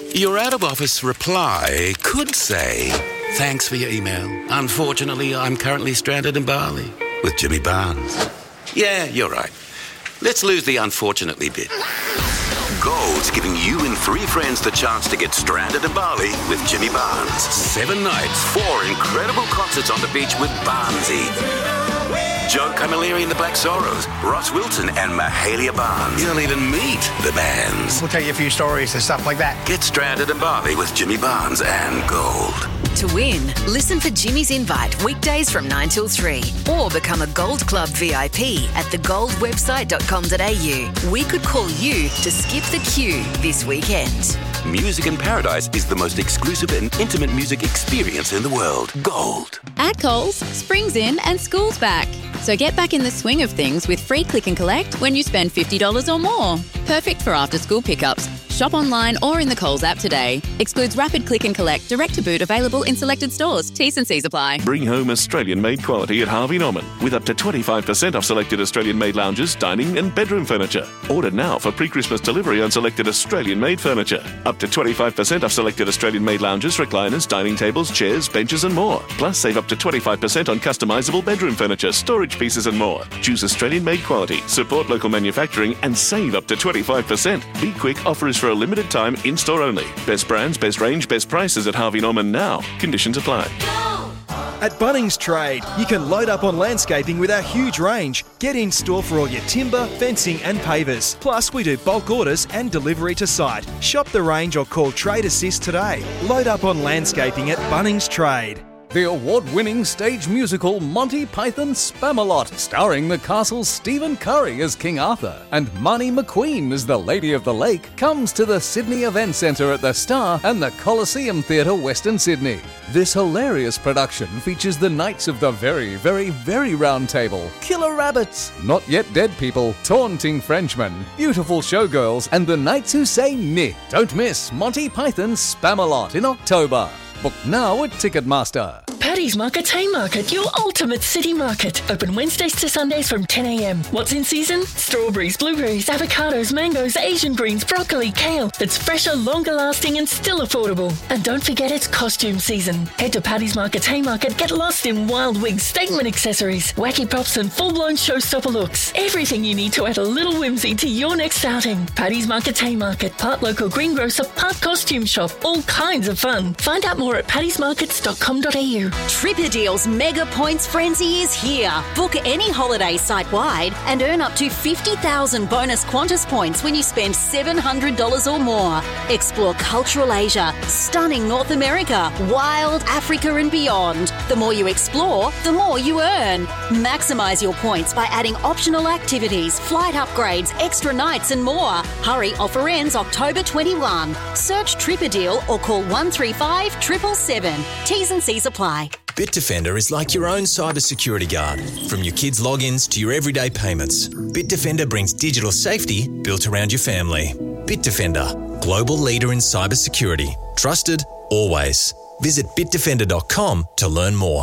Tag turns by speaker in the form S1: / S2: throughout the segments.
S1: Your out-of-office reply could say, "Thanks for your email. Unfortunately, I'm currently stranded in Bali with Jimmy Barnes." Yeah, you're right. Let's lose the unfortunately bit. Gold's giving you and 3 friends the chance to get stranded in Bali with Jimmy Barnes. 7 nights, 4 incredible concerts on the beach with Barnesy. Joe Camilleri and the Black Sorrows, Ross Wilson and Mahalia Barnes. You'll even meet the bands.
S2: We'll tell you a few stories and stuff like that.
S1: Get stranded in Bali with Jimmy Barnes and Gold.
S3: To win, listen for Jimmy's Invite weekdays from 9 till 3 or become a Gold Club VIP at thegoldwebsite.com.au. We could call you to skip the queue this weekend.
S1: Music in Paradise is the most exclusive and intimate music experience in the world. Gold.
S4: At Coles, spring's in and school's back. So get back in the swing of things with free click and collect when you spend $50 or more. Perfect for after-school pickups. Shop online or in the Coles app today. Excludes rapid click and collect, direct to boot available in selected stores. T's and C's apply.
S5: Bring home Australian-made quality at Harvey Norman with up to 25% off selected Australian-made lounges, dining and bedroom furniture. Order now for pre-Christmas delivery on selected Australian-made furniture. Up to 25% off selected Australian-made lounges, recliners, dining tables, chairs, benches and more. Plus save up to 25% on customisable bedroom furniture, storage pieces and more. Choose Australian-made quality, support local manufacturing and save up to 25%. Be quick, offer is for a limited time, in-store only. Best brands, best range, best prices at Harvey Norman now. Conditions apply.
S6: At Bunnings Trade, you can load up on landscaping with our huge range. Get in store for all your timber, fencing and pavers. Plus, we do bulk orders and delivery to site. Shop the range or call Trade Assist today. Load up on landscaping at Bunnings Trade.
S7: The award-winning stage musical Monty Python Spamalot, starring the castle's Stephen Curry as King Arthur and Marnie McQueen as the Lady of the Lake, comes to the Sydney Event Centre at the Star and the Coliseum Theatre, Western Sydney. This hilarious production features the Knights of the Very, Very, Very Round Table, Killer Rabbits, Not Yet Dead People, Taunting Frenchmen, Beautiful Showgirls and the Knights Who Say Ni. Don't miss Monty Python Spamalot in October. Book now at Ticketmaster.
S8: Paddy's Market Haymarket, your ultimate city market. Open Wednesdays to Sundays from 10 a.m. What's in season? Strawberries, blueberries, avocados, mangoes, Asian greens, broccoli, kale. It's fresher, longer lasting and still affordable. And don't forget it's costume season. Head to Paddy's Market Haymarket, get lost in wild wigs, statement accessories, wacky props and full-blown showstopper looks. Everything you need to add a little whimsy to your next outing. Paddy's Market Haymarket, part local greengrocer, part costume shop. All kinds of fun. Find out more at paddysmarkets.com.au.
S3: Tripper Deals Mega Points Frenzy is here. Book any holiday site-wide and earn up to 50,000 bonus Qantas points when you spend $700 or more. Explore cultural Asia, stunning North America, wild Africa and beyond. The more you explore, the more you earn. Maximise your points by adding optional activities, flight upgrades, extra nights and more. Hurry, offer ends October 21. Search Tripper Deal or call 135 777. T's and C's apply.
S9: Bitdefender is like your own cybersecurity guard. From your kids' logins to your everyday payments, Bitdefender brings digital safety built around your family. Bitdefender, global leader in cybersecurity. Trusted, always. Visit bitdefender.com to learn more.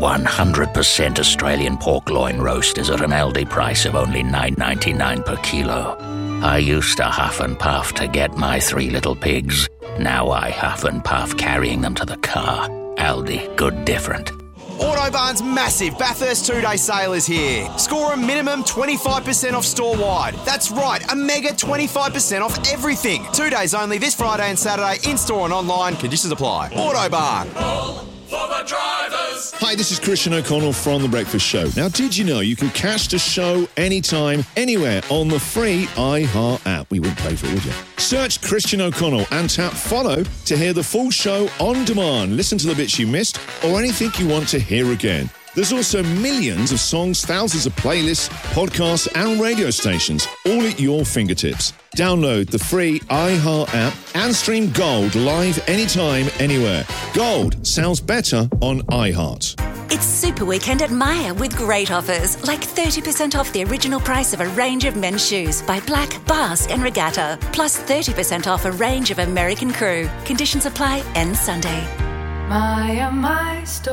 S10: 100% Australian pork loin roast is at an Aldi price of only $9.99 per kilo. I used to huff and puff to get my 3 little pigs. Now I huff and puff carrying them to the car. Aldi, good different.
S11: Autobarn's massive Bathurst 2-day sale is here. Score a minimum 25% off store-wide. That's right, a mega 25% off everything. 2 days only this Friday and Saturday, in-store and online. Conditions apply. Autobarn.
S12: For the drivers.
S13: Hi, this is Christian O'Connell from The Breakfast Show. Now, did you know you can catch the show anytime, anywhere on the free iHeart app? We wouldn't pay for it, would you? Search Christian O'Connell and tap follow to hear the full show on demand. Listen to the bits you missed or anything you want to hear again. There's also millions of songs, thousands of playlists, podcasts and radio stations, all at your fingertips. Download the free iHeart app and stream Gold live anytime, anywhere. Gold sounds better on iHeart.
S14: It's Super Weekend at Myer with great offers, like 30% off the original price of a range of men's shoes by Black, Basque and Regatta, plus 30% off a range of American Crew. Conditions apply, ends Sunday.
S15: My store.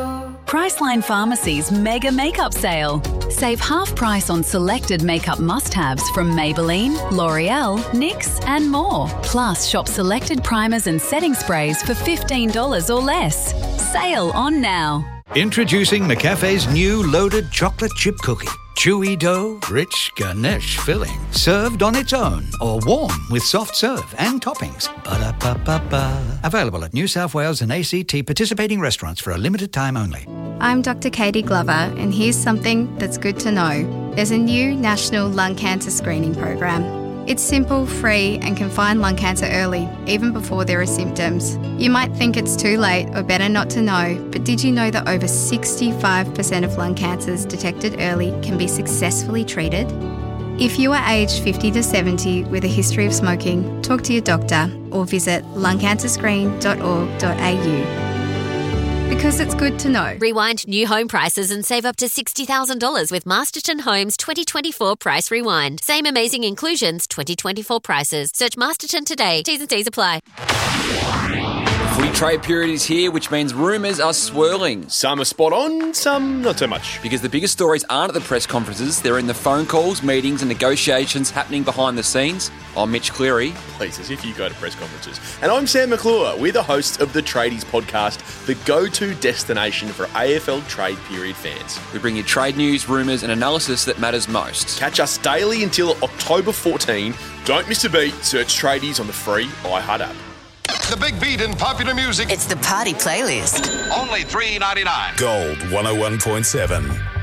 S15: Priceline Pharmacy's Mega Makeup Sale. Save half price on selected makeup must-haves from Maybelline, L'Oreal, NYX and more. Plus, shop selected primers and setting sprays for $15 or less. Sale on now.
S16: Introducing McCafe's new loaded chocolate chip cookie. Chewy dough, rich ganache filling. Served on its own or warm with soft serve and toppings. Ba-da-ba-ba-ba. Available at New South Wales and ACT participating restaurants for a limited time only.
S17: I'm Dr. Katie Glover, and here's something that's good to know. There's a new national lung cancer screening program. It's simple, free, and can find lung cancer early, even before there are symptoms. You might think it's too late or better not to know, but did you know that over 65% of lung cancers detected early can be successfully treated? If you are aged 50 to 70 with a history of smoking, talk to your doctor or visit lungcancerscreen.org.au. Because it's good to know.
S18: Rewind new home prices and save up to $60,000 with Masterton Homes 2024 Price Rewind. Same amazing inclusions, 2024 prices. Search Masterton today. T's and C's apply.
S19: Footy trade period is here, which means rumours are swirling.
S20: Some are spot on, some not so much.
S19: Because the biggest stories aren't at the press conferences, they're in the phone calls, meetings and negotiations happening behind the scenes. I'm Mitch Cleary.
S20: Please, as if you go to press conferences. And I'm Sam McClure. We're the hosts of the Tradies podcast, the go-to destination for AFL trade period fans.
S19: We bring you trade news, rumours and analysis that matters most.
S20: Catch us daily until October 14. Don't miss a beat. Search Tradies on the free iHeart app.
S21: The big beat in popular music.
S22: It's the party playlist.
S21: Only $3.99.
S23: Gold 101.7.